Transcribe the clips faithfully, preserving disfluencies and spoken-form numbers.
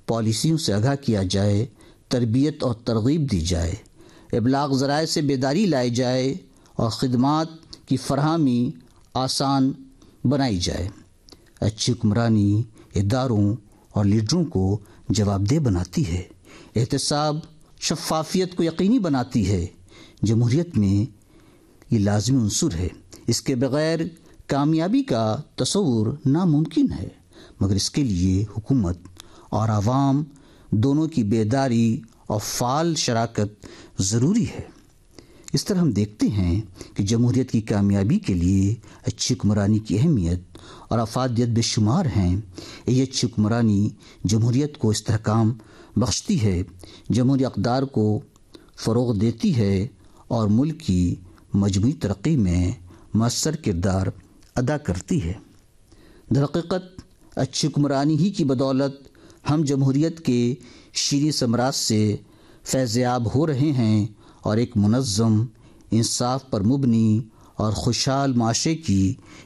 پالیسیوں سے آگاہ کیا جائے، تربیت اور ترغیب دی جائے، ابلاغ ذرائع سے بیداری لائی جائے اور خدمات کی فراہمی آسان بنائی جائے۔ اچھی حکمرانی اداروں اور لیڈروں کو جواب دہ بناتی ہے، احتساب شفافیت کو یقینی بناتی ہے۔ جمہوریت میں یہ لازمی عنصر ہے، اس کے بغیر کامیابی کا تصور ناممکن ہے، مگر اس کے لیے حکومت اور عوام دونوں کی بیداری اور فعال شراکت ضروری ہے۔ اس طرح ہم دیکھتے ہیں کہ جمہوریت کی کامیابی کے لیے اچھی حکمرانی کی اہمیت اور افادیت بے شمار ہیں۔ یہ اچھی حکمرانی جمہوریت کو استحکام بخشتی ہے، جمہوری اقدار کو فروغ دیتی ہے اور ملک کی مجموعی ترقی میں مؤثر کردار ادا کرتی ہے۔ درحقیقت اچھی حکمرانی ہی کی بدولت ہم جمہوریت کے شیریں ثمرات سے فیض یاب ہو رہے ہیں اور ایک منظم، انصاف پر مبنی اور خوشحال معاشرے کی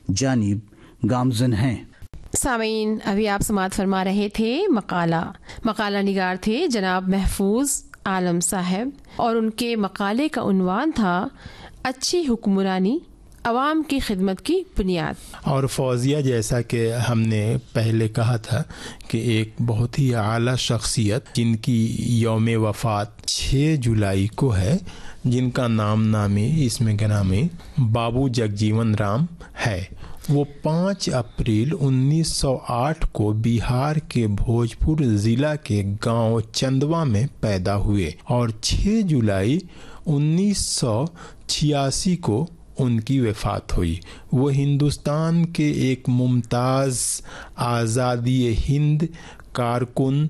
جانب گامزن ہیں۔ سامعین، ابھی آپ سماعت فرما رہے تھے مقالہ مقالہ نگار تھے جناب محفوظ عالم صاحب، اور ان کے مقالے کا عنوان تھا اچھی حکمرانی عوام کی خدمت کی بنیاد۔ اور فوزیہ، جیسا کہ ہم نے پہلے کہا تھا کہ ایک بہت ہی اعلیٰ شخصیت جن کی یوم وفات چھ جولائی کو ہے، جن کا نام نامی اس میں گرامی بابو جگجیون رام ہے، وہ پانچ اپریل انیس سو آٹھ کو بہار کے بھوجپور ضلع کے گاؤں چندوا میں پیدا ہوئے اور چھ جولائی انیس سو چھیاسی کو ان کی وفات ہوئی۔ وہ ہندوستان کے ایک ممتاز آزادی ہند کارکن،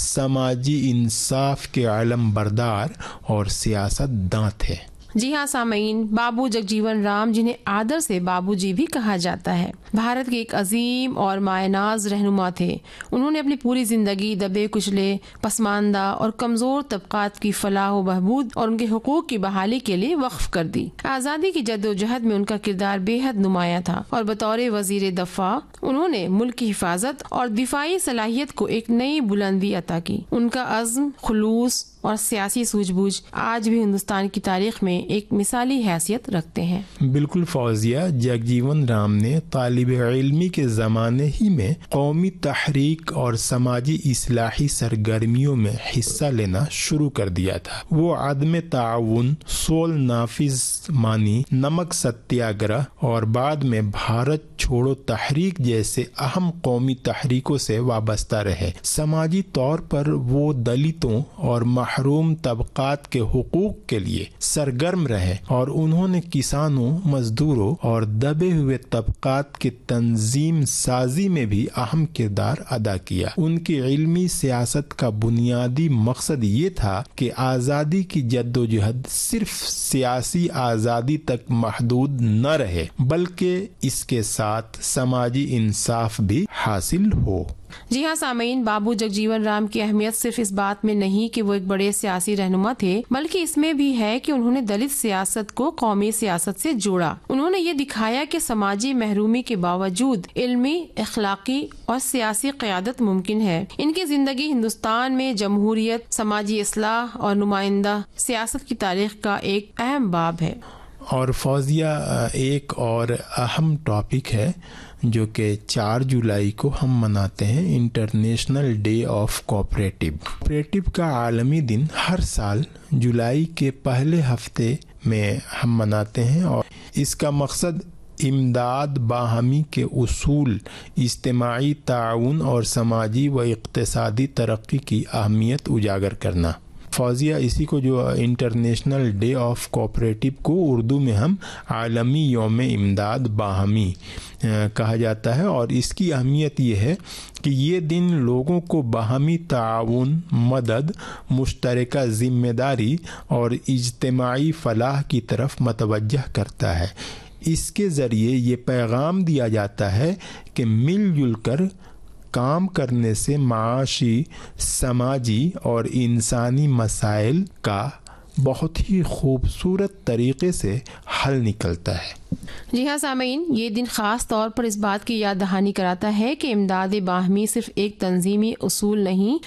سماجی انصاف کے علم بردار اور سیاست داں تھے۔ جی ہاں سامعین، بابو جگجیون رام، جنہیں آدر سے بابو جی بھی کہا جاتا ہے، بھارت کے ایک عظیم اور مائع ناز رہنما تھے۔ انہوں نے اپنی پوری زندگی دبے کچلے، پسماندہ اور کمزور طبقات کی فلاح و بہبود اور ان کے حقوق کی بحالی کے لیے وقف کر دی۔ آزادی کی جد و جہد میں ان کا کردار بے حد نمایاں تھا اور بطور وزیر دفاع انہوں نے ملک کی حفاظت اور دفاعی صلاحیت کو ایک نئی بلندی عطا کی۔ ان کا عزم، خلوص اور سیاسی سوجھ بوجھ آج بھی ہندوستان کی تاریخ میں ایک مثالی حیثیت رکھتے ہیں۔ بالکل فوزیہ، جگجیون رام نے طالب علمی کے زمانے ہی میں قومی تحریک اور سماجی اصلاحی سرگرمیوں میں حصہ لینا شروع کر دیا تھا۔ وہ عدم تعاون، سول نافذ مانی، نمک ستیاگرہ اور بعد میں بھارت چھوڑو تحریک جیسے اہم قومی تحریکوں سے وابستہ رہے۔ سماجی طور پر وہ دلتوں اور محروم طبقات کے حقوق کے لیے سرگرم رہے اور انہوں نے کسانوں، مزدوروں اور دبے ہوئے طبقات کی تنظیم سازی میں بھی اہم کردار ادا کیا۔ ان کی علمی سیاست کا بنیادی مقصد یہ تھا کہ آزادی کی جد و جہد صرف سیاسی آزادی تک محدود نہ رہے، بلکہ اس کے ساتھ سماجی انصاف بھی حاصل ہو۔ جی ہاں سامعین، بابو جگجیون رام کی اہمیت صرف اس بات میں نہیں کہ وہ ایک بڑے سیاسی رہنما تھے، بلکہ اس میں بھی ہے کہ انہوں نے دلت سیاست کو قومی سیاست سے جوڑا۔ انہوں نے یہ دکھایا کہ سماجی محرومی کے باوجود علمی، اخلاقی اور سیاسی قیادت ممکن ہے۔ ان کی زندگی ہندوستان میں جمہوریت، سماجی اصلاح اور نمائندہ سیاست کی تاریخ کا ایک اہم باب ہے۔ اور فوزیہ، ایک اور اہم ٹاپک ہے جو کہ چار جولائی کو ہم مناتے ہیں، international day of cooperative. Cooperative کا عالمی دن ہر سال جولائی کے پہلے ہفتے میں ہم مناتے ہیں، اور اس کا مقصد امداد، باہمی کے اصول، اجتماعی تعاون اور سماجی و اقتصادی ترقی کی اہمیت اجاگر کرنا۔ فوزیہ، اسی کو جو انٹرنیشنل ڈے آف کوآپریٹو کو اردو میں ہم عالمی یوم امداد باہمی کہا جاتا ہے، اور اس کی اہمیت یہ ہے کہ یہ دن لوگوں کو باہمی تعاون، مدد، مشترکہ ذمہ داری اور اجتماعی فلاح کی طرف متوجہ کرتا ہے۔ اس کے ذریعے یہ پیغام دیا جاتا ہے کہ مل جل کر کام کرنے سے معاشی، سماجی اور انسانی مسائل کا بہت ہی خوبصورت طریقے سے حل نکلتا ہے۔ جی ہاں سامعین، یہ دن خاص طور پر اس بات کی یاد دہانی کراتا ہے کہ امداد باہمی صرف ایک تنظیمی اصول نہیں